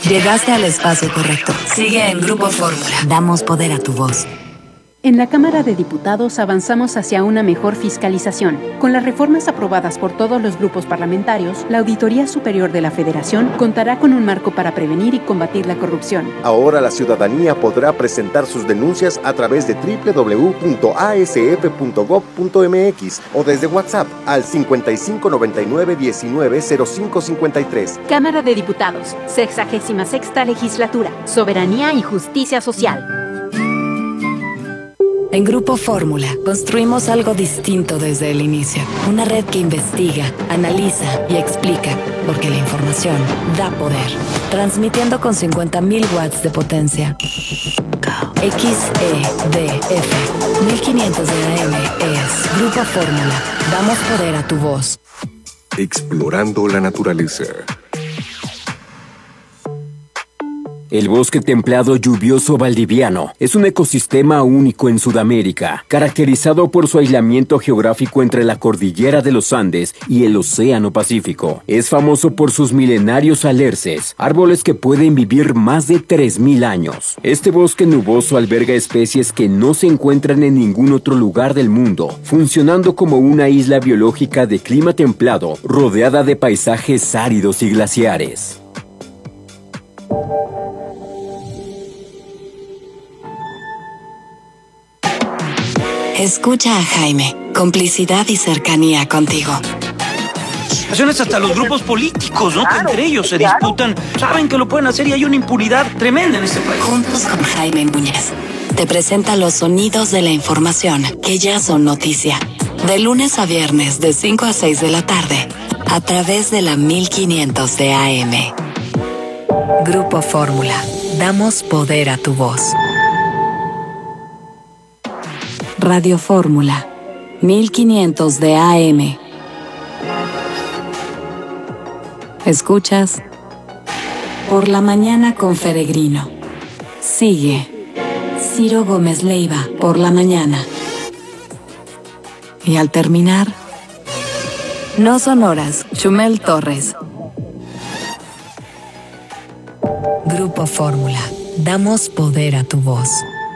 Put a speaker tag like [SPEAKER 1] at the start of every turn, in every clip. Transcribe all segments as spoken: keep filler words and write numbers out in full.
[SPEAKER 1] Llegaste al espacio correcto. Sigue en Grupo Fórmula. Damos poder a tu voz.
[SPEAKER 2] En la Cámara de Diputados avanzamos hacia una mejor fiscalización. Con las reformas aprobadas por todos los grupos parlamentarios, la Auditoría Superior de la Federación contará con un marco para prevenir y combatir la corrupción.
[SPEAKER 3] Ahora la ciudadanía podrá presentar sus denuncias a través de doble u doble u doble u punto a s f punto gob punto m x o desde WhatsApp al cincuenta y cinco noventa y nueve diecinueve cero cinco cincuenta y tres.
[SPEAKER 2] Cámara de Diputados, sexagésima sexta legislatura, soberanía y justicia social.
[SPEAKER 1] En Grupo Fórmula, construimos algo distinto desde el inicio. Una red que investiga, analiza y explica, porque la información da poder. Transmitiendo con cincuenta mil watts de potencia. X E D F mil quinientos de A M es Grupo Fórmula. Damos poder a tu voz.
[SPEAKER 4] Explorando la naturaleza.
[SPEAKER 5] El bosque templado lluvioso valdiviano es un ecosistema único en Sudamérica, caracterizado por su aislamiento geográfico entre la cordillera de los Andes y el Océano Pacífico. Es famoso por sus milenarios alerces, árboles que pueden vivir más de tres mil años. Este bosque nuboso alberga especies que no se encuentran en ningún otro lugar del mundo, funcionando como una isla biológica de clima templado, rodeada de paisajes áridos y glaciares.
[SPEAKER 1] Escucha a Jaime. Complicidad y cercanía contigo.
[SPEAKER 6] Hasta los grupos políticos, ¿no? Que entre ellos se disputan. Saben que lo pueden hacer y hay una impunidad tremenda en este país.
[SPEAKER 1] Juntos con Jaime Núñez. Te presenta los sonidos de la información que ya son noticia. De lunes a viernes de cinco a seis de la tarde. A través de la mil quinientos de A M. Grupo Fórmula. Damos poder a tu voz. Radio Fórmula, mil quinientos de A M. Escuchas Por la Mañana con Feregrino. Sigue Ciro Gómez Leiva, Por la Mañana. Y al terminar, No Sonoras, Chumel Torres. Grupo Fórmula, damos poder a tu voz.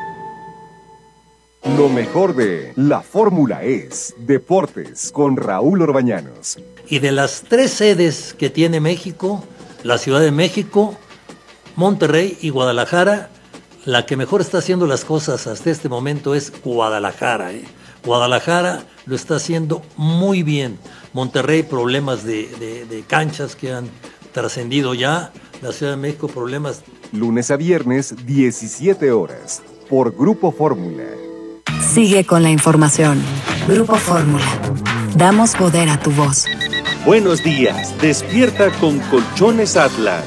[SPEAKER 4] Lo mejor de La Fórmula es Deportes con Raúl Orbañanos.
[SPEAKER 7] Y de las tres sedes que tiene México, la Ciudad de México, Monterrey y Guadalajara, la que mejor está haciendo las cosas hasta este momento es Guadalajara. ¿eh? Guadalajara lo está haciendo muy bien. Monterrey, problemas de, de, de canchas que han trascendido ya. La Ciudad de México, problemas.
[SPEAKER 4] Lunes a viernes, diecisiete horas, por Grupo Fórmula.
[SPEAKER 1] Sigue con la información. Grupo Fórmula. Damos poder a tu voz.
[SPEAKER 8] Buenos días. Despierta con Colchones Atlas.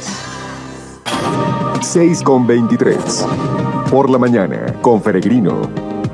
[SPEAKER 4] seis con veintitrés. Por la mañana, con Feregrino.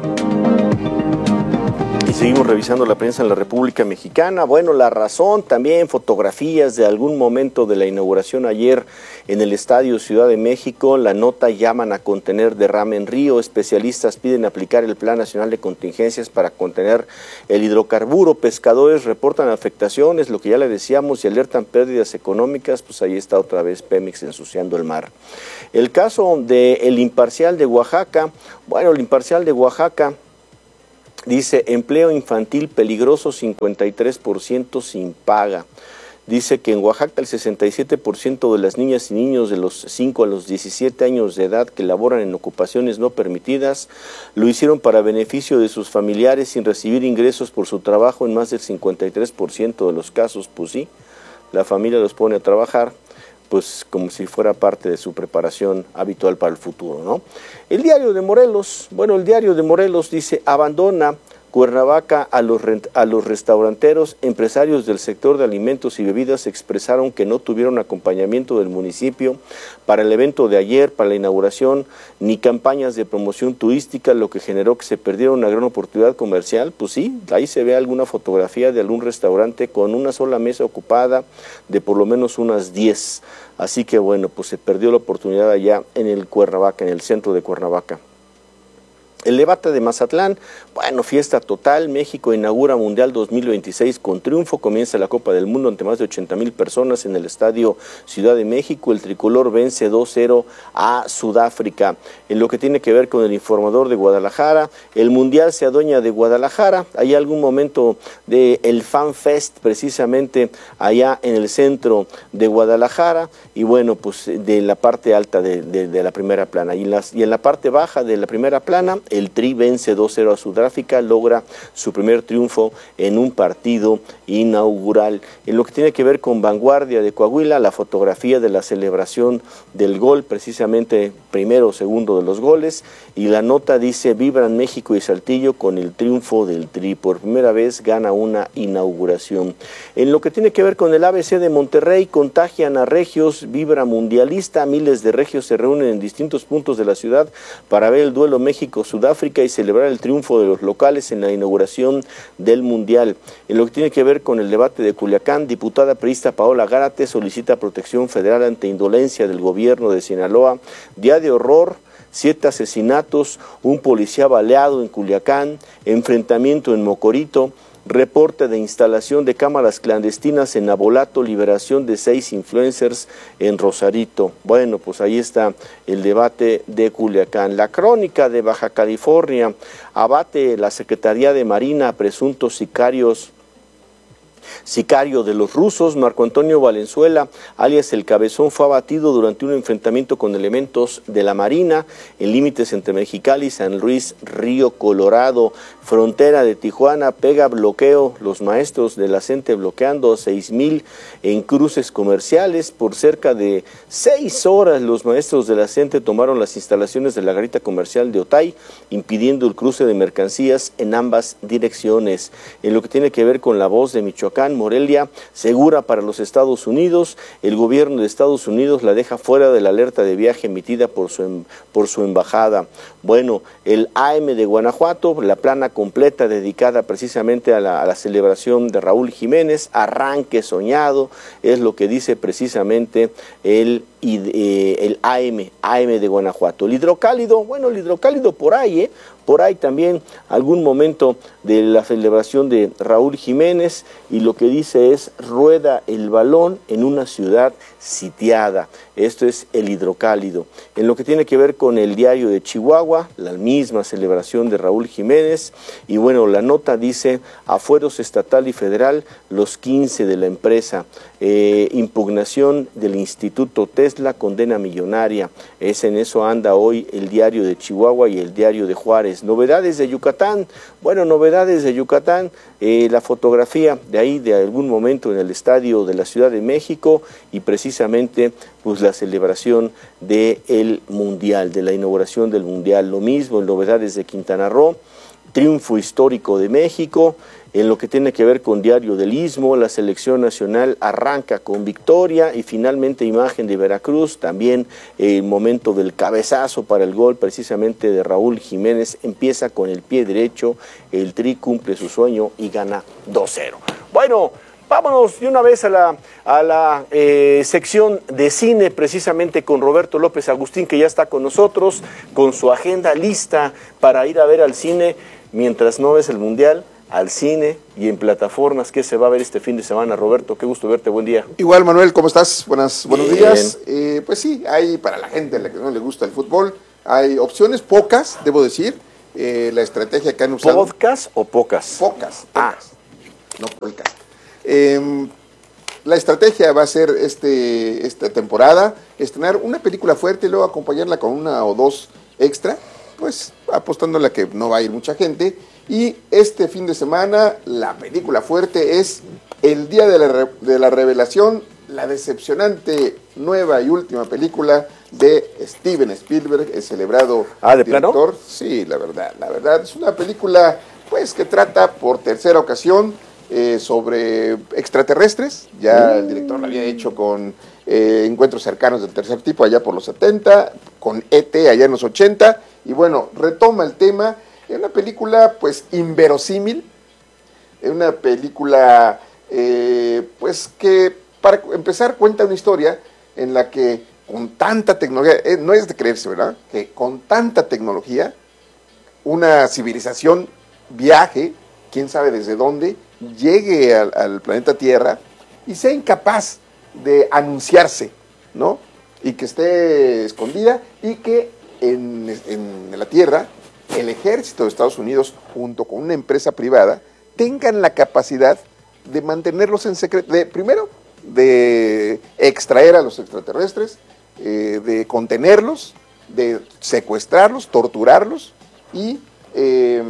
[SPEAKER 9] Y seguimos revisando la prensa en la República Mexicana. Bueno, La Razón, también fotografías de algún momento de la inauguración ayer en el Estadio Ciudad de México. La nota: llaman a contener derrame en río. Especialistas piden aplicar el Plan Nacional de Contingencias para contener el hidrocarburo. Pescadores reportan afectaciones, lo que ya le decíamos, y alertan pérdidas económicas. Pues ahí está otra vez Pemex ensuciando el mar. El caso de El Imparcial de Oaxaca. Bueno, El Imparcial de Oaxaca dice: empleo infantil peligroso, cincuenta y tres por ciento sin paga. Dice que en Oaxaca el sesenta y siete por ciento de las niñas y niños de los cinco a los diecisiete años de edad que laboran en ocupaciones no permitidas lo hicieron para beneficio de sus familiares sin recibir ingresos por su trabajo. En más del cincuenta y tres por ciento de los casos, pues sí, la familia los pone a trabajar, pues como si fuera parte de su preparación habitual para el futuro, ¿no? El Diario de Morelos, bueno, el Diario de Morelos dice: abandona Cuernavaca a los, a los restauranteros. Empresarios del sector de alimentos y bebidas expresaron que no tuvieron acompañamiento del municipio para el evento de ayer, para la inauguración, ni campañas de promoción turística, lo que generó que se perdiera una gran oportunidad comercial. Pues sí, ahí se ve alguna fotografía de algún restaurante con una sola mesa ocupada de por lo menos unas diez. Así que bueno, pues se perdió la oportunidad allá en el Cuernavaca, en el centro de Cuernavaca. El debate de Mazatlán, bueno, fiesta total, México inaugura Mundial dos mil veintiséis con triunfo, comienza la Copa del Mundo ante más de ochenta mil personas en el Estadio Ciudad de México, el tricolor vence dos cero a Sudáfrica. En lo que tiene que ver con el informador de Guadalajara, el Mundial se adueña de Guadalajara, hay algún momento del Fan Fest precisamente allá en el centro de Guadalajara, y bueno, pues de la parte alta de, de, de la primera plana, y en, las, y en la parte baja de la primera plana, el Tri vence dos cero a Sudáfrica, logra su primer triunfo en un partido inaugural. En lo que tiene que ver con Vanguardia de Coahuila, la fotografía de la celebración del gol, precisamente primero o segundo de los goles, y la nota dice, vibran México y Saltillo con el triunfo del Tri, por primera vez gana una inauguración. En lo que tiene que ver con el A B C de Monterrey, contagian a regios, vibra mundialista, miles de regios se reúnen en distintos puntos de la ciudad para ver el duelo México-Sudáfrica y celebrar el triunfo de los locales en la inauguración del Mundial. En lo que tiene que ver con el debate de Culiacán, diputada priista Paola Gárate solicita protección federal ante indolencia del gobierno de Sinaloa. Día de horror, siete asesinatos, un policía baleado en Culiacán, enfrentamiento en Mocorito, reporte de instalación de cámaras clandestinas en Abolato, liberación de seis influencers en Rosarito. Bueno, pues ahí está el debate de Culiacán. La crónica de Baja California, abate la Secretaría de Marina a presuntos sicarios. Sicario de los rusos, Marco Antonio Valenzuela, alias El Cabezón, fue abatido durante un enfrentamiento con elementos de la Marina en límites entre Mexicali y San Luis Río Colorado, frontera de Tijuana, pega bloqueo, los maestros de la CENTE bloqueando seis mil en cruces comerciales. Por cerca de seis horas los maestros de la CENTE tomaron las instalaciones de la garita comercial de Otay, impidiendo el cruce de mercancías en ambas direcciones. En lo que tiene que ver con La Voz de Michoacán, Morelia, segura para los Estados Unidos, el gobierno de Estados Unidos la deja fuera de la alerta de viaje emitida por su, por su embajada. Bueno, el A M de Guanajuato, la plana completa dedicada precisamente a la, a la celebración de Raúl Jiménez, arranque soñado, es lo que dice precisamente el, eh, el A M, A M de Guanajuato. El hidrocálido, bueno, el hidrocálido por ahí, ¿eh? Por ahí también algún momento de la celebración de Raúl Jiménez, y lo que dice es, rueda el balón en una ciudad sitiada. Esto es el hidrocálido. En lo que tiene que ver con el Diario de Chihuahua, la misma celebración de Raúl Jiménez, y bueno, la nota dice, a fueros estatal y federal, los quince de la empresa, eh, impugnación del Instituto Tesla, condena millonaria. Es en eso anda hoy el Diario de Chihuahua y el Diario de Juárez. Novedades de Yucatán, bueno, novedades de Yucatán, eh, la fotografía de ahí de algún momento en el estadio de la Ciudad de México, y precisamente pues la celebración del Mundial, de la inauguración del Mundial. Lo mismo en novedades de Quintana Roo, triunfo histórico de México. En lo que tiene que ver con Diario del Istmo, la selección nacional arranca con victoria, y finalmente imagen de Veracruz, también el momento del cabezazo para el gol precisamente de Raúl Jiménez, empieza con el pie derecho, el Tri cumple su sueño y gana dos cero. Bueno, vámonos de una vez a la, a la eh, sección de cine, precisamente con Roberto López Agustín, que ya está con nosotros, con su agenda lista para ir a ver al cine mientras no ves el Mundial, al cine y en plataformas. ¿Qué se va a ver este fin de semana, Roberto? Qué gusto verte, buen día.
[SPEAKER 10] Igual, Manuel, ¿cómo estás? Buenas, buenos Bien. días. Eh, pues sí, hay para la gente a la que no le gusta el fútbol, hay opciones, pocas, debo decir. Eh, la estrategia que han usado...
[SPEAKER 9] ¿Podcast o pocas?
[SPEAKER 10] Pocas, pocas. Ah. No podcast. Eh, la estrategia va a ser este esta temporada, estrenar una película fuerte y luego acompañarla con una o dos extra, pues apostándole a que no va a ir mucha gente. Y este fin de semana la película fuerte es El Día de la, Re de la Revelación, la decepcionante nueva y última película de Steven Spielberg, el celebrado
[SPEAKER 9] ¿Ah, de
[SPEAKER 10] director.
[SPEAKER 9] plano?
[SPEAKER 10] Sí, la verdad, la verdad es una película pues que trata por tercera ocasión eh, sobre extraterrestres. Ya mm. el director lo había hecho con eh, Encuentros Cercanos del Tercer Tipo allá por los setenta, con E T allá en los ochenta, y bueno, retoma el tema. Es una película, pues, inverosímil, es una película, eh, pues, que, para empezar, cuenta una historia en la que, con tanta tecnología, eh, no es de creerse, ¿verdad?, que con tanta tecnología, una civilización viaje, quién sabe desde dónde, llegue al, al planeta Tierra y sea incapaz de anunciarse, ¿no? Y que esté escondida y que en, en la Tierra el ejército de Estados Unidos, junto con una empresa privada, tengan la capacidad de mantenerlos en secreto, de, primero, de extraer a los extraterrestres, eh, de contenerlos, de secuestrarlos, torturarlos y, eh,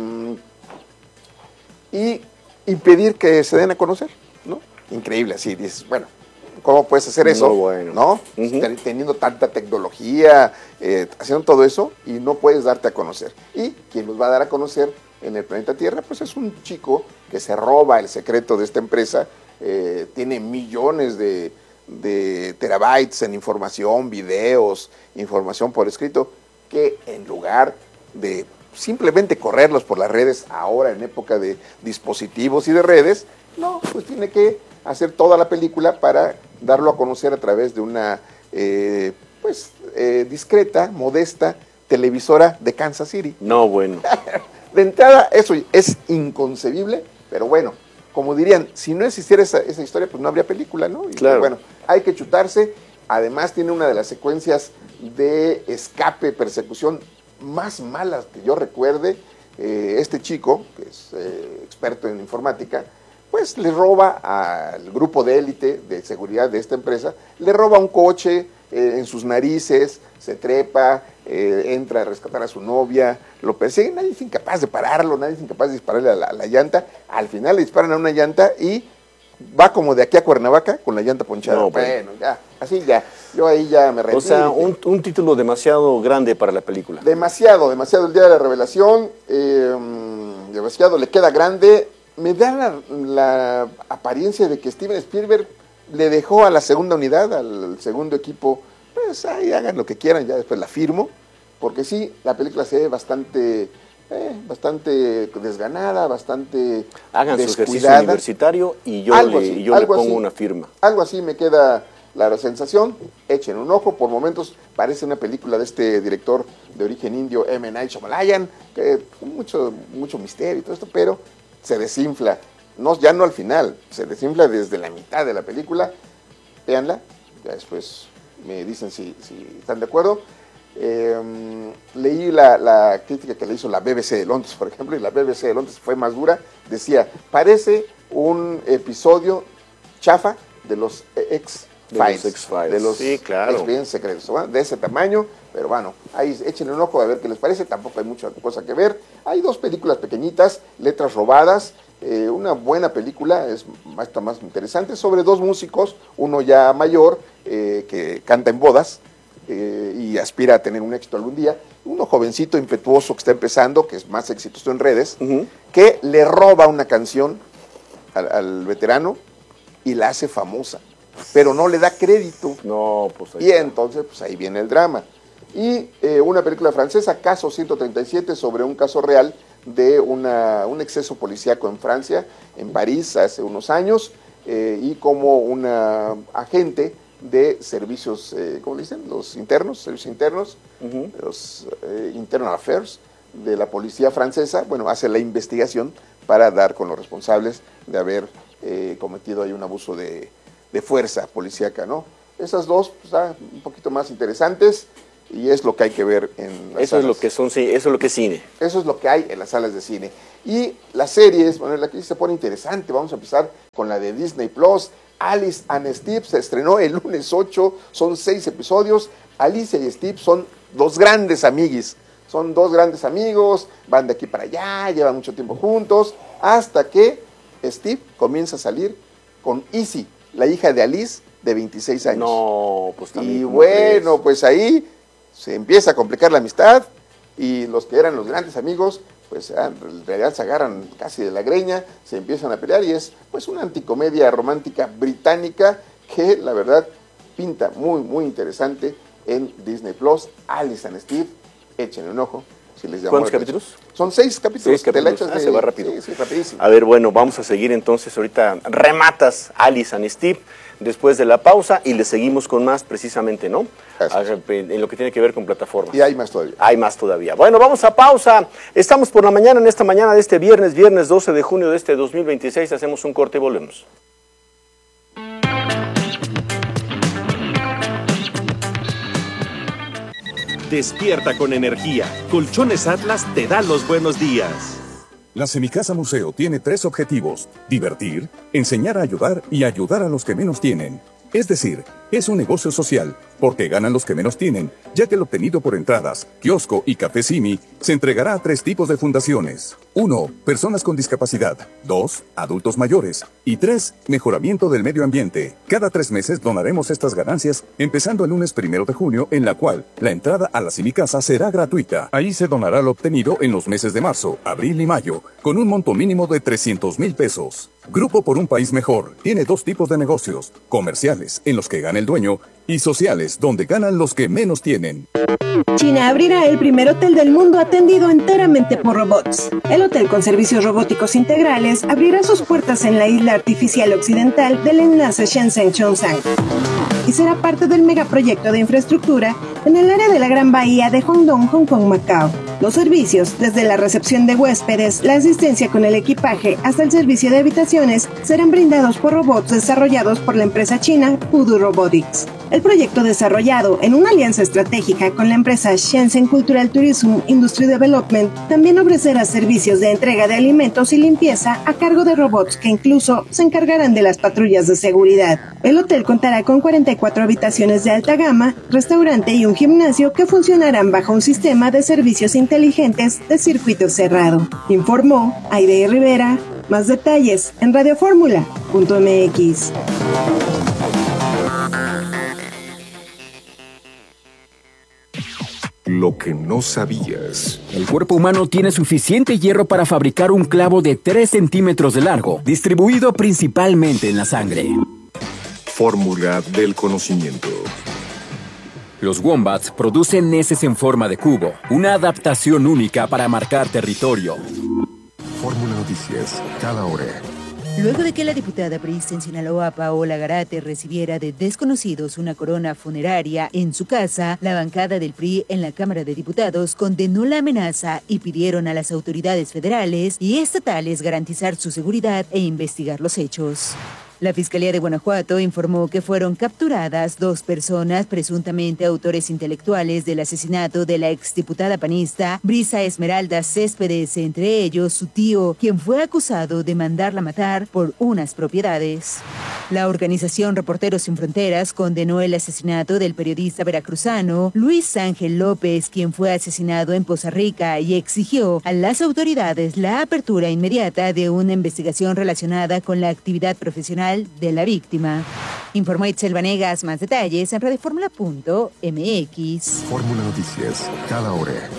[SPEAKER 10] y impedir que se den a conocer, ¿no? Increíble, así dices, bueno, ¿cómo puedes hacer eso?
[SPEAKER 9] Muy bueno.
[SPEAKER 10] ¿No? Uh-huh. Teniendo tanta tecnología, eh, haciendo todo eso y no puedes darte a conocer. Y quien los va a dar a conocer en el planeta Tierra, pues es un chico que se roba el secreto de esta empresa, eh, tiene millones de, de terabytes en información, videos, información por escrito, que en lugar de simplemente correrlos por las redes, ahora en época de dispositivos y de redes, no, pues tiene que hacer toda la película para darlo a conocer a través de una eh, pues eh, discreta, modesta televisora de Kansas City.
[SPEAKER 9] No, bueno.
[SPEAKER 10] De entrada, eso es inconcebible, pero bueno, como dirían, si no existiera esa, esa historia, pues no habría película, ¿no? Y
[SPEAKER 9] claro.
[SPEAKER 10] Pues, bueno, hay que chutarse. Además tiene una de las secuencias de escape, persecución más malas que yo recuerde. Eh, este chico, que es eh, experto en informática, pues le roba al grupo de élite de seguridad de esta empresa, le roba un coche eh, en sus narices, se trepa, eh, entra a rescatar a su novia, lo persigue, nadie es incapaz de pararlo, nadie es incapaz de dispararle a la, a la llanta, al final le disparan a una llanta y va como de aquí a Cuernavaca con la llanta ponchada. No, bueno, ya, así ya, yo ahí ya me rendí.
[SPEAKER 9] O sea, un, un título demasiado grande para la película.
[SPEAKER 10] Demasiado, demasiado, el día de la revelación, eh, demasiado, le queda grande. Me da la, la apariencia de que Steven Spielberg le dejó a la segunda unidad, al segundo equipo, pues ahí hagan lo que quieran, ya después la firmo, porque sí, la película se ve bastante, eh, bastante desganada, bastante
[SPEAKER 9] Hagan
[SPEAKER 10] descuidada.
[SPEAKER 9] su ejercicio universitario y yo
[SPEAKER 10] algo
[SPEAKER 9] le,
[SPEAKER 10] así,
[SPEAKER 9] yo le pongo
[SPEAKER 10] así,
[SPEAKER 9] una firma.
[SPEAKER 10] Algo así me queda la sensación, echen un ojo, por momentos parece una película de este director de origen indio, M. Night Shyamalan, que mucho, mucho misterio y todo esto, pero se desinfla, no, ya no al final, se desinfla desde la mitad de la película. Véanla, ya después me dicen si, si están de acuerdo. Eh, leí la, la crítica que le hizo la B B C de Londres, por ejemplo, y la B B C de Londres fue más dura, decía, parece un episodio chafa de los X-Files,
[SPEAKER 9] de los, X-Files.
[SPEAKER 10] de los
[SPEAKER 9] sí, claro.
[SPEAKER 10] expedientes secretos, ¿no? De ese tamaño, pero bueno, ahí échenle un ojo a ver qué les parece, tampoco hay mucha cosa que ver. Hay dos películas pequeñitas, Letras Robadas, eh, una buena película, es está más interesante, sobre dos músicos, uno ya mayor, eh, que canta en bodas, eh, y aspira a tener un éxito algún día, uno jovencito, impetuoso, que está empezando, que es más exitoso en redes, uh-huh. que le roba una canción al, al veterano y la hace famosa, pero no le da crédito.
[SPEAKER 9] No, pues ahí
[SPEAKER 10] y está. Entonces, pues ahí viene el drama. Y eh, una película francesa, Caso ciento treinta y siete, sobre un caso real de una, un exceso policíaco en Francia, en París, hace unos años, eh, y como una agente de servicios, eh, ¿cómo le dicen? Los internos, servicios internos, uh-huh. los eh, internal affairs de la policía francesa, bueno, hace la investigación para dar con los responsables de haber eh, cometido ahí un abuso de, de fuerza policíaca, ¿no? Esas dos, pues, ah, un poquito más interesantes, y es lo que hay que ver en las
[SPEAKER 9] eso
[SPEAKER 10] salas.
[SPEAKER 9] Es lo que son, sí, eso es lo que es cine.
[SPEAKER 10] Eso es lo que hay en las salas de cine. Y las series, bueno, la que se pone interesante, vamos a empezar con la de Disney Plus. Alice and Steve se estrenó el lunes ocho, son seis episodios. Alicia y Steve son dos grandes amiguis, son dos grandes amigos, van de aquí para allá, llevan mucho tiempo juntos, hasta que Steve comienza a salir con Izzy, la hija de Alice, de veintiséis años.
[SPEAKER 9] No, pues también.
[SPEAKER 10] Y bueno, crees? Pues ahí se empieza a complicar la amistad y los que eran los grandes amigos, pues en realidad se agarran casi de la greña, se empiezan a pelear y es pues una anticomedia romántica británica que la verdad pinta muy, muy interesante en Disney Plus. Alice and Steve, échenle un ojo, Si les llamo
[SPEAKER 9] ¿Cuántos
[SPEAKER 10] la
[SPEAKER 9] capítulos?
[SPEAKER 10] atención. Son seis capítulos.
[SPEAKER 9] Seis
[SPEAKER 10] Te la
[SPEAKER 9] capítulos.
[SPEAKER 10] echas
[SPEAKER 9] Ah,
[SPEAKER 10] de-
[SPEAKER 9] se va rápido.
[SPEAKER 10] Sí, sí, rapidísimo.
[SPEAKER 9] A ver, bueno, vamos a seguir entonces. Ahorita rematas Alice and Steve después de la pausa y le seguimos con más precisamente, ¿no? En lo que tiene que ver con plataformas.
[SPEAKER 10] Y hay más todavía.
[SPEAKER 9] Hay más todavía. Bueno, vamos a pausa. Estamos por la mañana, en esta mañana de este viernes, viernes doce de junio de este dos mil veintiséis. Hacemos un corte y volvemos.
[SPEAKER 8] Despierta con energía. Colchones Atlas te da los buenos días.
[SPEAKER 11] La Semicasa Museo tiene tres objetivos: divertir, enseñar a ayudar y ayudar a los que menos tienen. Es decir, es un negocio social, porque ganan los que menos tienen, ya que el obtenido por entradas, kiosco y café Simi se entregará a tres tipos de fundaciones. uno. Personas con discapacidad. dos. Adultos mayores. Y tres. Mejoramiento del medio ambiente. Cada tres meses donaremos estas ganancias, empezando el lunes primero de junio, en la cual la entrada a la Semicasa será gratuita. Ahí se donará lo obtenido en los meses de marzo, abril y mayo, con un monto mínimo de trescientos mil pesos. Grupo por un País Mejor tiene dos tipos de negocios: comerciales, en los que gana el dueño, y sociales, donde ganan los que menos tienen.
[SPEAKER 12] China abrirá el primer hotel del mundo atendido enteramente por robots. El hotel con servicios robóticos integrales abrirá sus puertas en la isla artificial occidental del enlace Shenzhen-Chongsang y será parte del megaproyecto de infraestructura en el área de la Gran Bahía de Guangdong, Hong Kong, Macao. Los servicios, desde la recepción de huéspedes, la asistencia con el equipaje hasta el servicio de habitaciones, serán brindados por robots desarrollados por la empresa china Pudu Robotics. El proyecto, desarrollado en una alianza estratégica con la empresa Shenzhen Cultural Tourism Industry Development, también ofrecerá servicios de entrega de alimentos y limpieza a cargo de robots que incluso se encargarán de las patrullas de seguridad. El hotel contará con cuarenta y cuatro habitaciones de alta gama, restaurante y un gimnasio que funcionarán bajo un sistema de servicios inteligentes de circuito cerrado. Informó Aide Rivera. Más detalles en radioformula punto m x.
[SPEAKER 4] Lo que no sabías.
[SPEAKER 5] El cuerpo humano tiene suficiente hierro para fabricar un clavo de tres centímetros de largo, distribuido principalmente en la sangre.
[SPEAKER 4] Fórmula del conocimiento.
[SPEAKER 5] Los wombats producen heces en forma de cubo, una adaptación única para marcar territorio.
[SPEAKER 4] Fórmula Noticias, cada hora.
[SPEAKER 13] Luego de que la diputada priista en Sinaloa, Paola Garate, recibiera de desconocidos una corona funeraria en su casa, la bancada del P R I en la Cámara de Diputados condenó la amenaza y pidieron a las autoridades federales y estatales garantizar su seguridad e investigar los hechos. La Fiscalía de Guanajuato informó que fueron capturadas dos personas presuntamente autores intelectuales del asesinato de la exdiputada panista Brisa Esmeralda Céspedes, entre ellos su tío, quien fue acusado de mandarla matar por unas propiedades. La organización Reporteros Sin Fronteras condenó el asesinato del periodista veracruzano Luis Ángel López, quien fue asesinado en Poza Rica, y exigió a las autoridades la apertura inmediata de una investigación relacionada con la actividad profesional de la víctima. Informó Itzel Vanegas. Más detalles en radioformula punto m x.
[SPEAKER 4] Fórmula Noticias, cada hora.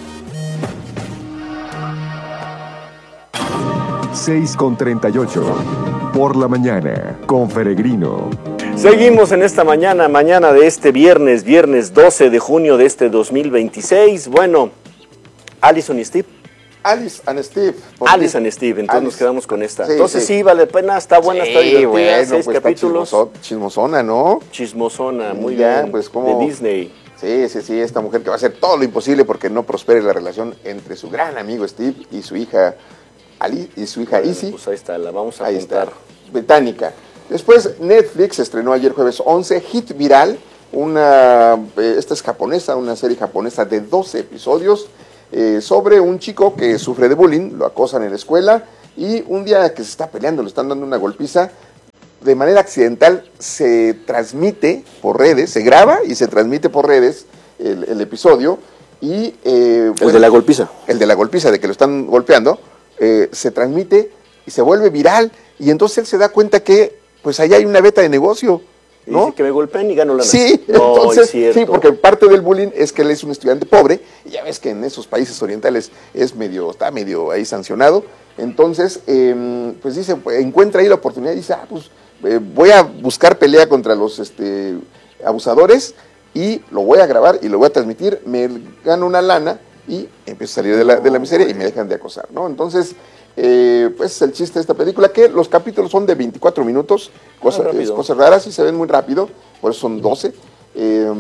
[SPEAKER 4] seis con treinta y ocho. Por la mañana, con Peregrino.
[SPEAKER 9] Seguimos en esta mañana, mañana de este viernes, viernes doce de junio de este dos mil veintiséis. Bueno, Alison y Steve.
[SPEAKER 10] Alice and Steve.
[SPEAKER 9] Alice and Steve, entonces Alice. Nos quedamos con esta.
[SPEAKER 10] Sí,
[SPEAKER 9] entonces sí.
[SPEAKER 10] sí,
[SPEAKER 9] vale la pena, está buena,
[SPEAKER 10] sí,
[SPEAKER 9] está divertida,
[SPEAKER 10] bueno,
[SPEAKER 9] seis
[SPEAKER 10] pues
[SPEAKER 9] capítulos.
[SPEAKER 10] Está chismosona, ¿no?
[SPEAKER 9] Chismosona, muy
[SPEAKER 10] ya,
[SPEAKER 9] bien,
[SPEAKER 10] pues como
[SPEAKER 9] de Disney.
[SPEAKER 10] Sí, sí, sí, esta mujer que va a hacer todo lo imposible porque no prospere la relación entre su gran amigo Steve y su hija Ali y su hija
[SPEAKER 9] Bueno,
[SPEAKER 10] Izzy.
[SPEAKER 9] Pues ahí está, la vamos a
[SPEAKER 10] ahí
[SPEAKER 9] apuntar.
[SPEAKER 10] Está, británica. Después Netflix estrenó ayer jueves once Hit Viral, una, eh, esta es japonesa, una serie japonesa de doce episodios eh, sobre un chico que sufre de bullying, lo acosan en la escuela y un día que se está peleando, le están dando una golpiza, de manera accidental se transmite por redes, se graba y se transmite por redes el, el episodio y... Eh,
[SPEAKER 9] el
[SPEAKER 10] bueno,
[SPEAKER 9] de la golpiza.
[SPEAKER 10] El de la golpiza, de que lo están golpeando, eh, se transmite y se vuelve viral y entonces él se da cuenta que pues allá hay una beta de negocio, ¿no?
[SPEAKER 9] Y dice que me golpeen y gano lana.
[SPEAKER 10] Sí,
[SPEAKER 9] no,
[SPEAKER 10] entonces,
[SPEAKER 9] es
[SPEAKER 10] sí, porque parte del bullying es que él es un estudiante pobre y ya ves que en esos países orientales es medio, está medio ahí sancionado. Entonces, eh, pues dice, pues, encuentra ahí la oportunidad y dice, ah, pues eh, voy a buscar pelea contra los este, abusadores y lo voy a grabar y lo voy a transmitir, me gano una lana y empiezo a salir de la, de la miseria y me dejan de acosar, ¿no? Entonces, eh, pues es el chiste de esta película, que los capítulos son de veinticuatro minutos, cosas,
[SPEAKER 9] ah,
[SPEAKER 10] es, cosas raras y se ven muy rápido, por eso son doce. Eh,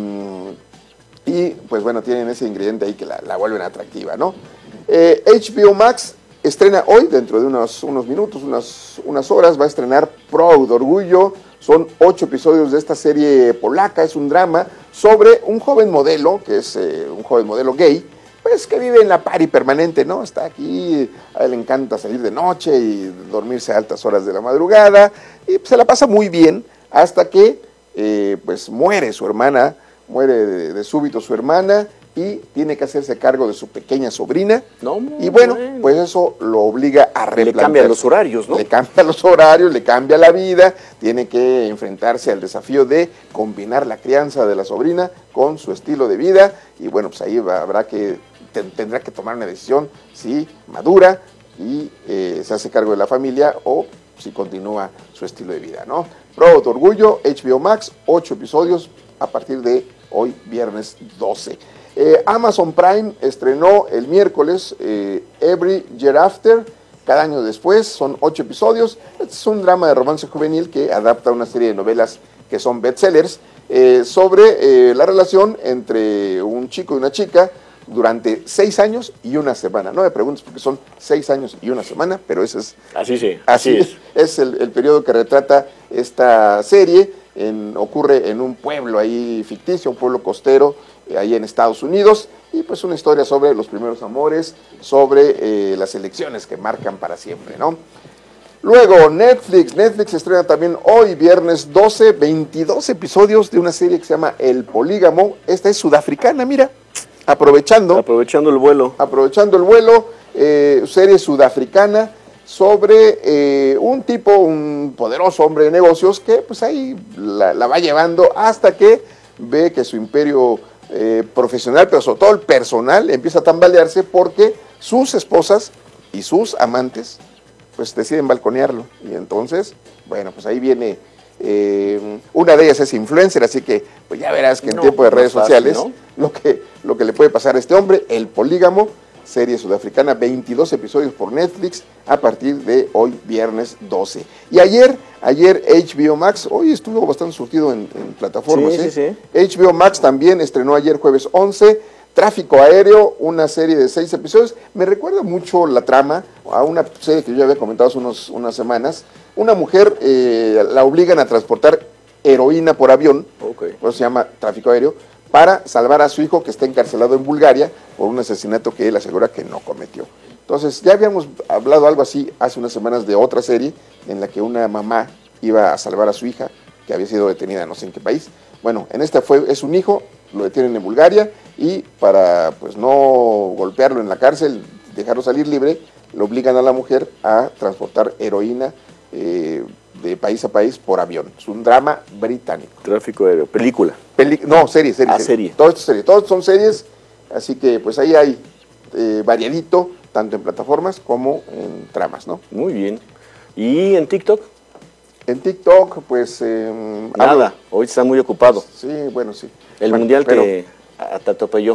[SPEAKER 10] y pues bueno, tienen ese ingrediente ahí que la, la vuelven atractiva, ¿no? Eh, H B O Max estrena hoy, dentro de unos, unos minutos, unas, unas horas, va a estrenar Proud, Orgullo. Son ocho episodios de esta serie polaca, es un drama sobre un joven modelo, que es eh, un joven modelo gay, pues que vive en la party permanente, ¿no? Está aquí, a él le encanta salir de noche y dormirse a altas horas de la madrugada, y pues, se la pasa muy bien hasta que eh, pues muere su hermana, muere de, de súbito su hermana, y tiene que hacerse cargo de su pequeña sobrina.
[SPEAKER 9] No,
[SPEAKER 10] y bueno, bueno, pues eso lo obliga a replantear.
[SPEAKER 9] Le cambia los horarios, ¿no?
[SPEAKER 10] Le cambia los horarios, le cambia la vida, tiene que enfrentarse al desafío de combinar la crianza de la sobrina con su estilo de vida, y bueno, pues ahí va, habrá que, te, tendrá que tomar una decisión, si madura y eh, se hace cargo de la familia, o si continúa su estilo de vida, ¿no? Proud, Orgullo, H B O Max, ocho episodios a partir de hoy, viernes doce. Eh, Amazon Prime estrenó el miércoles eh, Every Year After, cada año después, son ocho episodios. Este es un drama de romance juvenil que adapta una serie de novelas que son bestsellers eh, sobre eh, la relación entre un chico y una chica durante seis años y una semana. No me preguntes porque son seis años y una semana, pero ese es...
[SPEAKER 9] Así sí,
[SPEAKER 10] así,
[SPEAKER 9] así
[SPEAKER 10] es. Es el, el periodo que retrata esta serie. En, ocurre en un pueblo ahí ficticio, un pueblo costero, eh, ahí en Estados Unidos, y pues una historia sobre los primeros amores, sobre eh, las elecciones que marcan para siempre, ¿no? Luego, Netflix, Netflix estrena también hoy, viernes doce, veintidós episodios de una serie que se llama El Polígamo. Esta es sudafricana, mira, aprovechando.
[SPEAKER 9] Aprovechando el vuelo.
[SPEAKER 10] Aprovechando el vuelo, eh, serie sudafricana, sobre eh, un tipo, un poderoso hombre de negocios que pues ahí la, la va llevando hasta que ve que su imperio eh, profesional, pero sobre todo el personal, empieza a tambalearse porque sus esposas y sus amantes pues deciden balconearlo. Y entonces, bueno, pues ahí viene, eh, una de ellas es influencer, así que pues ya verás que en
[SPEAKER 9] no,
[SPEAKER 10] tiempo de redes
[SPEAKER 9] no fácil,
[SPEAKER 10] sociales,
[SPEAKER 9] ¿no? lo,
[SPEAKER 10] que, lo que le puede pasar a este hombre, El Polígamo, serie sudafricana, veintidós episodios por Netflix a partir de hoy, viernes doce. Y ayer, ayer H B O Max, hoy estuvo bastante surtido en, en plataformas,
[SPEAKER 9] sí,
[SPEAKER 10] ¿eh?
[SPEAKER 9] sí, sí.
[SPEAKER 10] H B O Max también estrenó ayer jueves once, Tráfico Aéreo, una serie de seis episodios. Me recuerda mucho la trama a una serie que yo ya había comentado hace unos, unas semanas. Una mujer eh, la obligan a transportar heroína por avión,
[SPEAKER 9] okay.
[SPEAKER 10] Por eso se llama Tráfico Aéreo, para salvar a su hijo que está encarcelado en Bulgaria por un asesinato que él asegura que no cometió. Entonces, ya habíamos hablado algo así hace unas semanas de otra serie en la que una mamá iba a salvar a su hija que había sido detenida no sé en qué país. Bueno, en esta fue, es un hijo, lo detienen en Bulgaria y para pues no golpearlo en la cárcel, dejarlo salir libre, le obligan a la mujer a transportar heroína eh, de país a país por avión. Es un drama británico.
[SPEAKER 9] Tráfico Aéreo, película.
[SPEAKER 10] Peli no, serie, serie.
[SPEAKER 9] Ah,
[SPEAKER 10] serie.
[SPEAKER 9] serie.
[SPEAKER 10] Todo esto es serie. Todos son series, así que pues ahí hay eh, variadito, tanto en plataformas como en tramas, ¿no?
[SPEAKER 9] Muy bien. ¿Y en TikTok?
[SPEAKER 10] En TikTok, pues... Eh,
[SPEAKER 9] Nada,
[SPEAKER 10] hablo.
[SPEAKER 9] hoy está muy ocupado.
[SPEAKER 10] Sí, bueno, sí.
[SPEAKER 9] El
[SPEAKER 10] bueno,
[SPEAKER 9] Mundial
[SPEAKER 10] pero...
[SPEAKER 9] te, te atropelló.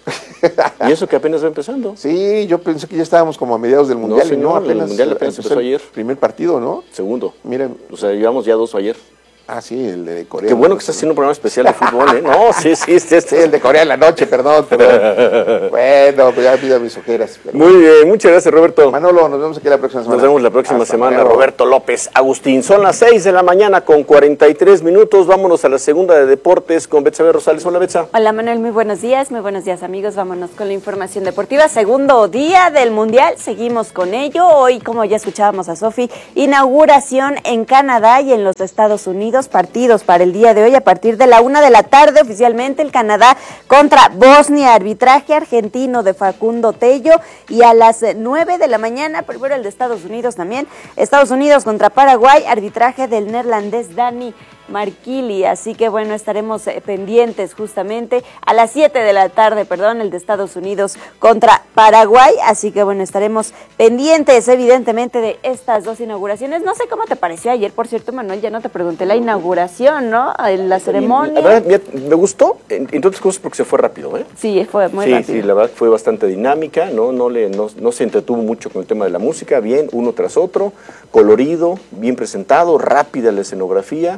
[SPEAKER 9] Y eso que apenas va empezando.
[SPEAKER 10] Sí, yo pensé que ya estábamos como a mediados del Mundial.
[SPEAKER 9] No, señor,
[SPEAKER 10] y no, apenas,
[SPEAKER 9] el Mundial apenas empezó ayer.
[SPEAKER 10] Primer partido, ¿no?
[SPEAKER 9] Segundo.
[SPEAKER 10] Miren.
[SPEAKER 9] O sea, llevamos ya dos ayer.
[SPEAKER 10] Ah, sí, el de Corea.
[SPEAKER 9] Qué bueno que estás haciendo un programa especial de fútbol, ¿eh? No, sí, sí, sí.
[SPEAKER 10] Sí, el de Corea en la noche, perdón. perdón. Bueno, pues ya pido mis ojeras. Pero...
[SPEAKER 9] Muy bien, muchas gracias, Roberto.
[SPEAKER 10] Manolo, nos vemos aquí la próxima semana.
[SPEAKER 9] Nos vemos la próxima
[SPEAKER 10] Hasta
[SPEAKER 9] semana,
[SPEAKER 10] luego.
[SPEAKER 9] Roberto López Agustín. Son las seis de la mañana con cuarenta y tres minutos. Vámonos a la segunda de deportes con Betsabe Rosales. Hola, Betsa.
[SPEAKER 14] Hola, Manuel, muy buenos días. Muy buenos días, amigos. Vámonos con la información deportiva. Segundo día del Mundial. Seguimos con ello. Hoy, como ya escuchábamos a Sofi, inauguración en Canadá y en los Estados Unidos. Partidos para el día de hoy a partir de la una de la tarde. Oficialmente el Canadá contra Bosnia. Arbitraje argentino de Facundo Tello. Y a las nueve de la mañana, primero el de Estados Unidos también. Estados Unidos contra Paraguay. Arbitraje del neerlandés Dani Marquili, así que bueno, estaremos eh, pendientes justamente a las siete de la tarde, perdón, el de Estados Unidos contra Paraguay, así que bueno, estaremos pendientes evidentemente de estas dos inauguraciones. No sé cómo te pareció ayer, por cierto, Manuel, ya no te pregunté la inauguración, ¿no? En la ceremonia.
[SPEAKER 9] La verdad, me gustó, entre otras cosas porque se fue rápido, ¿eh?
[SPEAKER 14] Sí, fue muy
[SPEAKER 9] sí,
[SPEAKER 14] rápido.
[SPEAKER 9] Sí, la verdad fue bastante dinámica, ¿no? No, le, no, no se entretuvo mucho con el tema de la música, bien, uno tras otro, colorido, bien presentado, rápida la escenografía,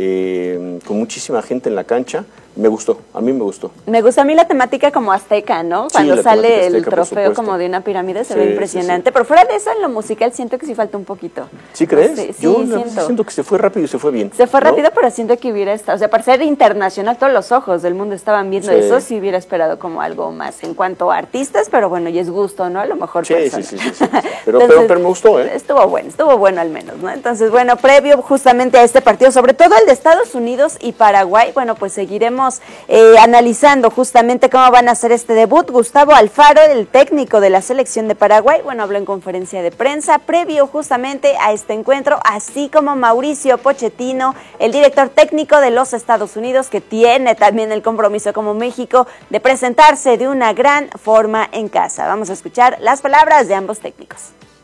[SPEAKER 9] eh, con muchísima gente en la cancha. Me gustó, a mí me gustó.
[SPEAKER 14] Me gusta a mí la temática como azteca, ¿no? Cuando
[SPEAKER 9] sí,
[SPEAKER 14] sale el
[SPEAKER 9] azteca,
[SPEAKER 14] trofeo como de una pirámide, se
[SPEAKER 9] sí,
[SPEAKER 14] ve impresionante. Sí, sí. Pero fuera de eso, en lo musical siento que sí falta un poquito.
[SPEAKER 9] ¿Sí crees?
[SPEAKER 14] Sí,
[SPEAKER 9] Yo
[SPEAKER 14] sí, siento.
[SPEAKER 9] siento que se fue rápido y se fue bien.
[SPEAKER 14] Se fue
[SPEAKER 9] ¿no?
[SPEAKER 14] rápido, pero siento que hubiera estado, o sea, para ser internacional, todos los ojos del mundo estaban viendo sí. eso, sí hubiera esperado como algo más en cuanto a artistas, pero bueno, y es gusto, ¿no? A lo mejor
[SPEAKER 9] sí,
[SPEAKER 14] personal.
[SPEAKER 9] Sí, sí, sí, sí. Pero, Entonces, pero, pero me gustó, ¿eh?
[SPEAKER 14] Estuvo bueno, estuvo bueno al menos, ¿no? Entonces, bueno, previo justamente a este partido, sobre todo el de Estados Unidos y Paraguay, bueno, pues seguiremos eh, analizando justamente cómo van a hacer este debut. Gustavo Alfaro, el técnico de la selección de Paraguay, bueno, habló en conferencia de prensa previo justamente a este encuentro, así como Mauricio Pochettino, el director técnico de los Estados Unidos, que tiene también el compromiso como México de presentarse de una gran forma en casa. Vamos a escuchar las palabras de ambos técnicos.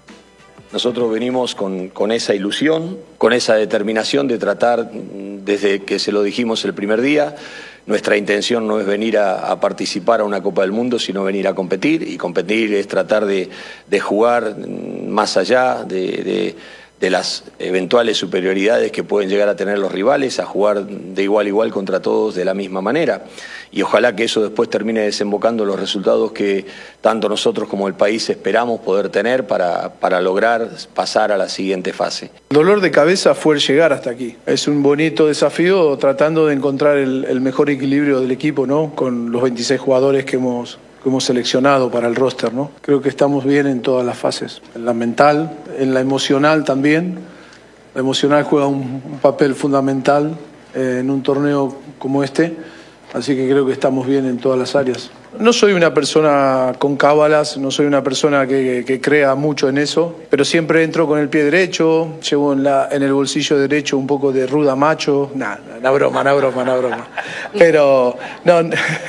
[SPEAKER 15] Nosotros venimos con, con esa ilusión, con esa determinación de tratar, desde que se lo dijimos el primer día, nuestra intención no es venir a, a participar a una Copa del Mundo, sino venir a competir, y competir es tratar de, de jugar más allá de, de, de las eventuales superioridades que pueden llegar a tener los rivales, a jugar de igual a igual contra todos de la misma manera. Y ojalá que eso después termine desembocando los resultados que tanto nosotros como el país esperamos poder tener para, para lograr pasar a la siguiente fase.
[SPEAKER 16] El dolor de cabeza fue el llegar hasta aquí. Es un bonito desafío tratando de encontrar el, el mejor equilibrio del equipo, ¿no? Con los veintiséis jugadores que hemos, que hemos seleccionado para el roster, ¿no? Creo que estamos bien en todas las fases. En la mental, en la emocional también. La emocional juega un, un papel fundamental eh, en un torneo como este. Así que creo que estamos bien en todas las áreas. No soy una persona con cábalas, no soy una persona que, que crea mucho en eso, pero siempre entro con el pie derecho, llevo en, la, en el bolsillo derecho un poco de ruda macho. Nah, no broma, no broma, no broma. Pero no,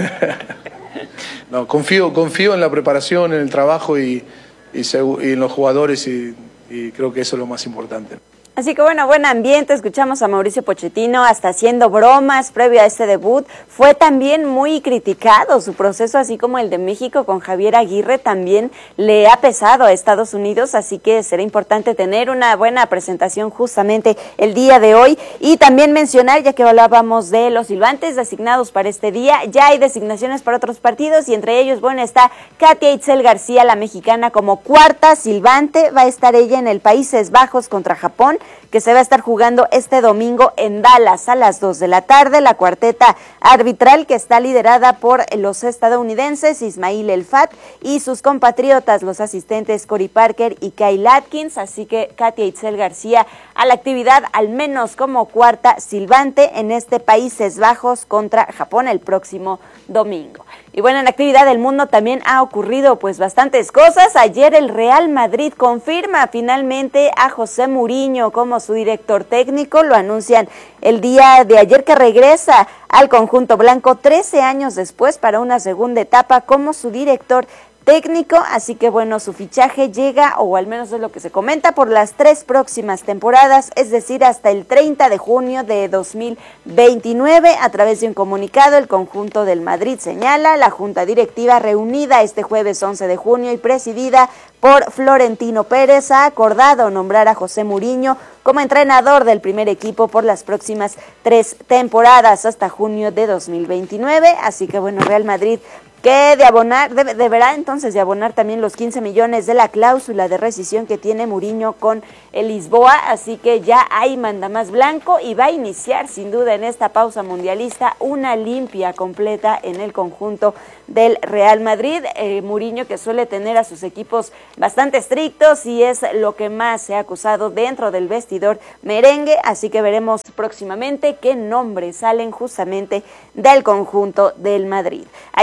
[SPEAKER 16] no confío, confío en la preparación, en el trabajo y, y, y en los jugadores y, y creo que eso es lo más importante.
[SPEAKER 14] Así que bueno, buen ambiente, escuchamos a Mauricio Pochettino hasta haciendo bromas previo a este debut. Fue también muy criticado su proceso, así como el de México con Javier Aguirre, también le ha pesado a Estados Unidos, así que será importante tener una buena presentación justamente el día de hoy. Y también mencionar, ya que hablábamos de los silbantes designados para este día, ya hay designaciones para otros partidos y entre ellos, bueno, está Katia Itzel García, la mexicana, como cuarta silbante. Va a estar ella en el Países Bajos contra Japón, que se va a estar jugando este domingo en Dallas a las dos de la tarde. La cuarteta arbitral, que está liderada por los estadounidenses Ismail Elfat y sus compatriotas, los asistentes Cory Parker y Kyle Atkins. Así que Katia Itzel García a la actividad, al menos como cuarta silbante en este Países Bajos contra Japón el próximo domingo. Y bueno, en la actividad del mundo también ha ocurrido pues bastantes cosas. Ayer el Real Madrid confirma finalmente a José Mourinho como su director técnico. Lo anuncian el día de ayer, que regresa al conjunto blanco trece años después para una segunda etapa como su director técnico, así que bueno, su fichaje llega, o al menos es lo que se comenta, por las tres próximas temporadas, es decir, hasta el treinta de junio de dos mil veintinueve. A través de un comunicado, el conjunto del Madrid señala: la junta directiva reunida este jueves once de junio y presidida por Florentino Pérez ha acordado nombrar a José Mourinho como entrenador del primer equipo por las próximas tres temporadas hasta junio de dos mil veintinueve, así que bueno, Real Madrid que de abonar, debe, deberá entonces de abonar también los quince millones de la cláusula de rescisión que tiene Mourinho con el Lisboa, así que ya hay mandamás blanco y va a iniciar sin duda en esta pausa mundialista una limpia completa en el conjunto del Real Madrid. Eh, Mourinho, que suele tener a sus equipos bastante estrictos y es lo que más se ha acusado dentro del vestidor merengue, así que veremos próximamente qué nombres salen justamente del conjunto del Madrid. Aquí en la Liga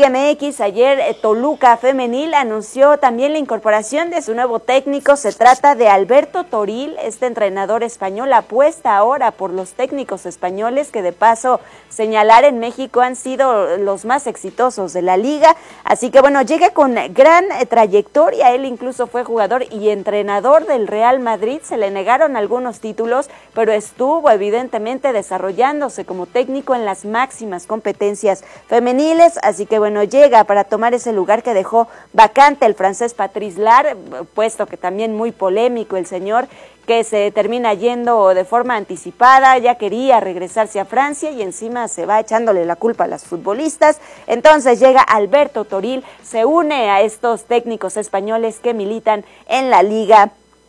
[SPEAKER 14] Liga M X, ayer eh, Toluca Femenil anunció también la incorporación de su nuevo técnico. Se trata de Alberto Toril, este entrenador español apuesta ahora por los técnicos españoles que de paso señalar en México han sido los más exitosos de la liga. Así que bueno, llega con gran eh, trayectoria. Él incluso fue jugador y entrenador del Real Madrid. Se le negaron algunos títulos, pero estuvo evidentemente desarrollándose como técnico en las máximas competencias femeniles. Así que bueno, llega para tomar ese lugar que dejó vacante el francés Patrice Lar, puesto que también muy polémico el señor, que se termina yendo de forma anticipada, ya quería regresarse a Francia y encima se va echándole la culpa a las futbolistas. Entonces llega Alberto Toril, se une a estos técnicos españoles que militan en la Liga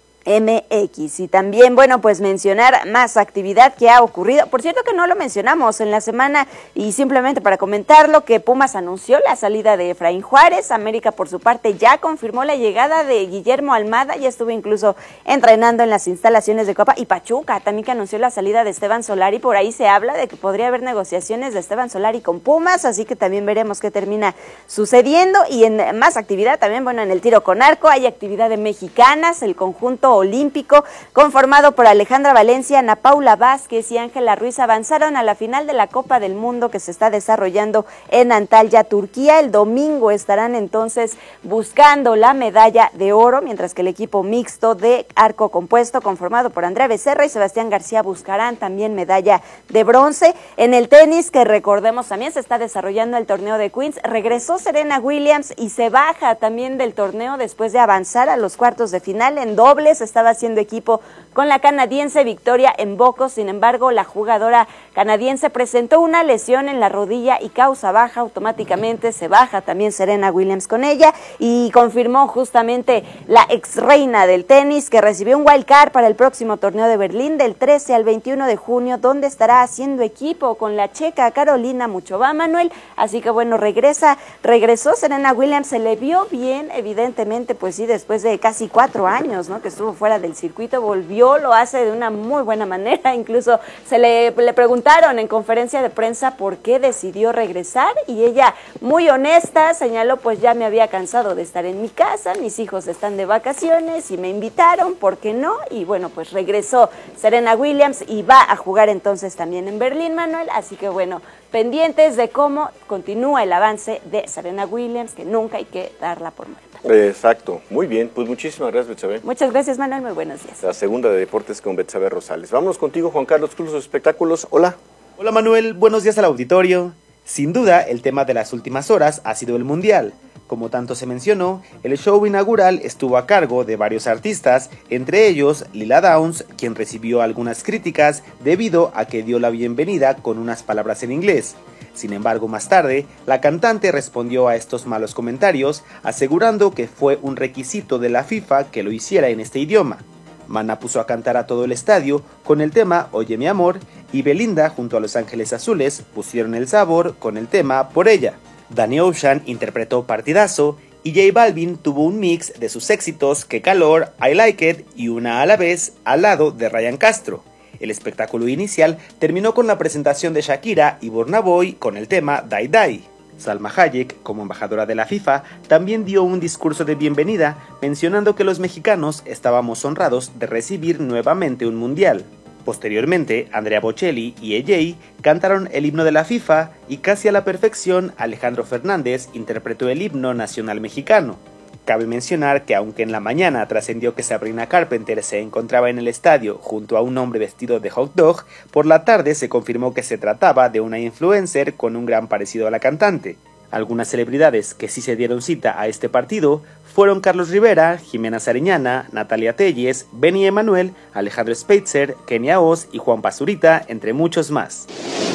[SPEAKER 14] M X. Y también, bueno, pues mencionar más actividad que ha ocurrido. Por cierto que no lo mencionamos en la semana y simplemente para comentarlo, que Pumas anunció la salida de Efraín Juárez. América, por su parte, ya confirmó la llegada de Guillermo Almada, ya estuvo incluso entrenando en las instalaciones de Copa. Y Pachuca también, que anunció la salida de Esteban Solari. Por ahí se habla de que podría haber negociaciones de Esteban Solari con Pumas, así que también veremos qué termina sucediendo. Y en más actividad también, bueno, en el tiro con arco hay actividad de mexicanas. El conjunto olímpico, conformado por Alejandra Valencia, Ana Paula Vázquez y Ángela Ruiz, avanzaron a la final de la Copa del Mundo que se está desarrollando en Antalya, Turquía. El domingo estarán entonces buscando la medalla de oro, mientras que el equipo mixto de arco compuesto, conformado por Andrea Becerra y Sebastián García, buscarán también medalla de bronce. En el tenis, que recordemos también se está desarrollando el torneo de Queens, regresó Serena Williams y se baja también del torneo después de avanzar a los cuartos de final. En dobles estaba haciendo equipo con la canadiense Victoria Mboko. Sin embargo, la jugadora canadiense presentó una lesión en la rodilla y causa baja. Automáticamente se baja también Serena Williams con ella, y confirmó justamente la ex reina del tenis que recibió un wild card para el próximo torneo de Berlín del trece al veintiuno de junio, donde estará haciendo equipo con la checa Carolina Muchova, Manuel. Así que bueno, regresa, regresó Serena Williams, se le vio bien, evidentemente, pues sí, después de casi cuatro años, ¿no?, que estuvo fuera del circuito, volvió, lo hace de una muy buena manera. Incluso se le, le preguntaron en conferencia de prensa por qué decidió regresar, y ella, muy honesta, señaló: pues ya me había cansado de estar en mi casa, mis hijos están de vacaciones y me invitaron, ¿por qué no? Y bueno, pues regresó Serena Williams y va a jugar entonces también en Berlín, Manuel. Así que bueno, pendientes de cómo continúa el avance de Serena Williams, que nunca hay que darla por muerta.
[SPEAKER 9] Exacto, muy bien, pues muchísimas gracias, Betsabe.
[SPEAKER 14] Muchas gracias, Manuel, muy buenos días.
[SPEAKER 9] La segunda de deportes con Betsabe Rosales. Vámonos contigo, Juan Carlos Cruz, los espectáculos. Hola.
[SPEAKER 17] Hola, Manuel, buenos días al auditorio. Sin duda, el tema de las últimas horas ha sido el Mundial. Como tanto se mencionó, el show inaugural estuvo a cargo de varios artistas, entre ellos Lila Downs, quien recibió algunas críticas debido a que dio la bienvenida con unas palabras en inglés. Sin embargo, más tarde, la cantante respondió a estos malos comentarios, asegurando que fue un requisito de la FIFA que lo hiciera en este idioma. Maná puso a cantar a todo el estadio con el tema Oye mi amor, y Belinda junto a Los Ángeles Azules pusieron el sabor con el tema Por ella. Danny Ocean interpretó Partidazo, y J Balvin tuvo un mix de sus éxitos Que Calor, I Like It y Una a la vez al lado de Ryan Castro. El espectáculo inicial terminó con la presentación de Shakira y Burna Boy con el tema Die Die. Salma Hayek, como embajadora de la FIFA, también dio un discurso de bienvenida, mencionando que los mexicanos estábamos honrados de recibir nuevamente un mundial. Posteriormente, Andrea Bocelli y E J cantaron el himno de la FIFA, y casi a la perfección, Alejandro Fernández interpretó el himno nacional mexicano. Cabe mencionar que aunque en la mañana trascendió que Sabrina Carpenter se encontraba en el estadio junto a un hombre vestido de hot dog, por la tarde se confirmó que se trataba de una influencer con un gran parecido a la cantante. Algunas celebridades que sí se dieron cita a este partido fueron Carlos Rivera, Jimena Sariñana, Natalia Telles, Benny Emanuel, Alejandro Speitzer, Kenia Oz y Juan Pazurita, entre muchos más.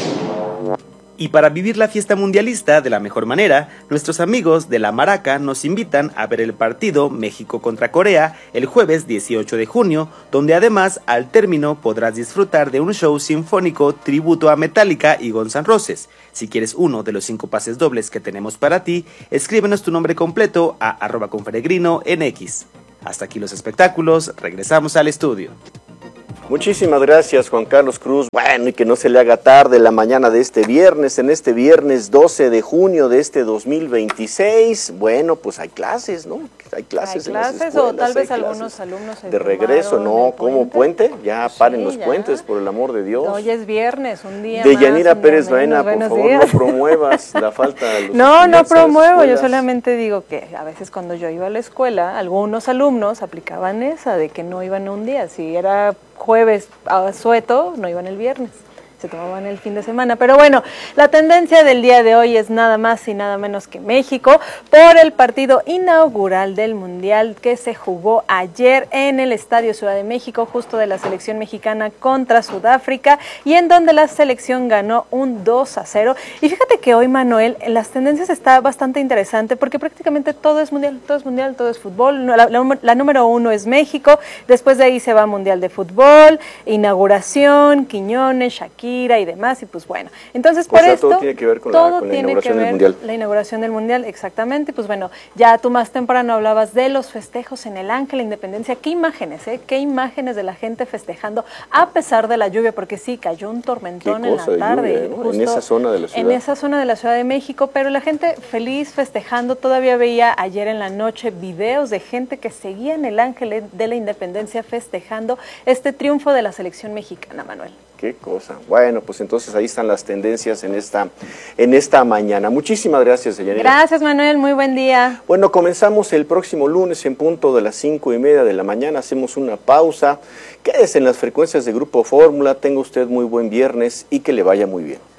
[SPEAKER 17] Y para vivir la fiesta mundialista de la mejor manera, nuestros amigos de La Maraca nos invitan a ver el partido México contra Corea el jueves dieciocho de junio, donde además al término podrás disfrutar de un show sinfónico tributo a Metallica y Guns N' Roses. Si quieres uno de los cinco pases dobles que tenemos para ti, escríbenos tu nombre completo a arroba conferegrino en X. Hasta aquí los espectáculos, regresamos al estudio.
[SPEAKER 9] Muchísimas gracias, Juan Carlos Cruz. Bueno, y que no se le haga tarde la mañana de este viernes, en este viernes doce de junio de este dos mil veintiséis. Bueno, pues hay clases, ¿no? Hay clases,
[SPEAKER 18] ¿Hay
[SPEAKER 9] en las
[SPEAKER 18] clases
[SPEAKER 9] escuelas,
[SPEAKER 18] o tal vez
[SPEAKER 9] hay
[SPEAKER 18] algunos alumnos se
[SPEAKER 9] de regreso, no, como puente, ya
[SPEAKER 18] Sí,
[SPEAKER 9] paren los
[SPEAKER 18] ya.
[SPEAKER 9] puentes, por el amor de Dios.
[SPEAKER 18] Hoy es viernes, un día
[SPEAKER 9] De
[SPEAKER 18] más,
[SPEAKER 9] Yanira
[SPEAKER 18] un día
[SPEAKER 9] Pérez
[SPEAKER 18] menos.
[SPEAKER 9] Baena, por
[SPEAKER 18] Buenos
[SPEAKER 9] favor,
[SPEAKER 18] días.
[SPEAKER 9] no promuevas la falta de los
[SPEAKER 18] No, no
[SPEAKER 9] estudiantes a las
[SPEAKER 18] promuevo, yo
[SPEAKER 9] escuelas.
[SPEAKER 18] solamente digo que a veces cuando yo iba a la escuela, algunos alumnos aplicaban esa de que no iban un día, si era jueves a sueto, no iban el viernes, se tomaban el fin de semana. Pero bueno, la tendencia del día de hoy es nada más y nada menos que México por el partido inaugural del Mundial que se jugó ayer en el Estadio Ciudad de México, justo de la selección mexicana contra Sudáfrica, y en donde la selección ganó un dos a cero. Y fíjate que hoy, Manuel, en las tendencias está bastante interesante porque prácticamente todo es mundial, todo es mundial, todo es fútbol. La, la, la número uno es México, después de ahí se va Mundial de Fútbol, inauguración, Quiñones, Shakira y demás, y pues bueno, entonces por
[SPEAKER 9] O sea,
[SPEAKER 18] esto
[SPEAKER 9] todo tiene que ver con la-
[SPEAKER 18] todo
[SPEAKER 9] con la
[SPEAKER 18] tiene
[SPEAKER 9] inauguración
[SPEAKER 18] que
[SPEAKER 9] del
[SPEAKER 18] ver
[SPEAKER 9] Mundial.
[SPEAKER 18] la inauguración del Mundial, exactamente, y pues bueno, ya tú más temprano hablabas de los festejos en el Ángel de la Independencia. Qué imágenes, ¿eh? Qué imágenes de la gente festejando a pesar de la lluvia, porque sí, cayó un tormentón
[SPEAKER 9] Qué
[SPEAKER 18] en la
[SPEAKER 9] cosa de
[SPEAKER 18] tarde,
[SPEAKER 9] lluvia, ¿no? En
[SPEAKER 18] justo
[SPEAKER 9] esa zona de la ciudad.
[SPEAKER 18] en esa zona de la Ciudad de México, pero la gente feliz festejando. Todavía veía ayer en la noche videos de gente que seguía en el Ángel de la Independencia festejando este triunfo de la selección mexicana, Manuel.
[SPEAKER 9] Qué cosa. Bueno, pues entonces ahí están las tendencias en esta, en esta mañana. Muchísimas gracias, Yanira.
[SPEAKER 18] Gracias, Manuel, muy buen día.
[SPEAKER 9] Bueno, comenzamos el próximo lunes en punto de las cinco y media de la mañana. Hacemos una pausa. Quédese en las frecuencias de Grupo Fórmula. Tenga usted muy buen viernes y que le vaya muy bien.